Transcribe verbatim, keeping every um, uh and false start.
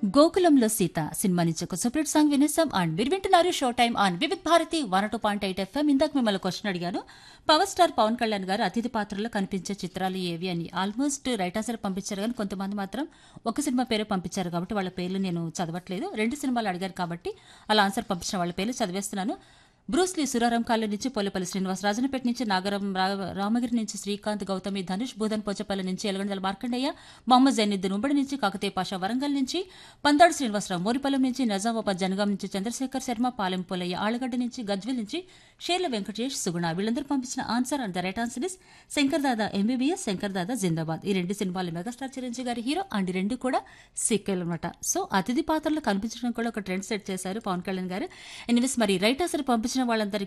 గోకులంలో సీత సినిమా నుంచి ఒక సూపర్ సాంగ్ వినేసాం. అండ్ మీరు వింటున్నారు show time on Vividh Bharati one two point eight FM. ఇందాక మిమ్మల్ని క్వశ్చన్ అడిగాను, పవర్ స్టార్ పవన్ కళ్యాణ్ గారు అతిథి పాత్రలో కనిపించే చిత్రాలు ఏవి అని. ఆల్మోస్ట్ రైట్ ఆన్సర్ పంపించారు, కానీ కొంతమంది మాత్రం ఒక సినిమా పేరే పంపించారు కాబట్టి వాళ్ళ పేర్లు నేను చదవట్లేదు. రెండు సినిమాలు అడిగారు కాబట్టి అలా ఆన్సర్ పంపించిన వాళ్ళ పేర్లు చదివేస్తున్నాను. బ్రూస్లీ సురారం కాలనీ నుంచి పోలేపల్లి శ్రీనివాస్, రాజనపేట నుంచి నాగరం, రామగిరి నుంచి శ్రీకాంత్, గౌతమి, ధనుష్, భూదన్ పోచపల్లి నుంచి ఎలగండల మార్కండయ్య, మొహమ్మద్ జైనుద్దీన్ ఉమ్మడి నుంచి, కాకతీయ పాషా వరంగల్ నుంచి, పందాడు శ్రీనివాసరావు మోరిపల్లం నుంచి, నిజామాబాద్ జనగాం నుంచి చంద్రశేఖర్ శర్మ, పాలెం పోలయ్య ఆళ్లగడ్డ నుంచి, గజ్వెల్ నుంచి షేర్ల వెంకటేష్, సుగుణ. వీళ్ళందరూ పంపించిన answer and the right answer is Shankar Dada MBBS, Shankar Dada జిందాబాద్. ఈ రెండు సినిమాలు మెగాస్టార్ చిరంజీవి గారి హీరో అండ్ రెండు కూడా సీక్వెల్ అనమాట. సో అతిథి పాత్రలో కనిపించడం కూడా ఒక ట్రెండ్ సెట్ చేశారు పవన్ కళ్యాణ్ గారు. ఎనీవేస్ మరి రైట్ ఆన్సర్ పంపించిన వాళ్ళందరికీ